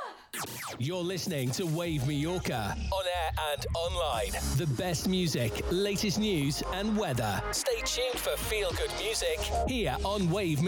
You're listening to Wave Mallorca, on air and online. The best music, latest news and weather. Stay tuned for feel-good music here on Wave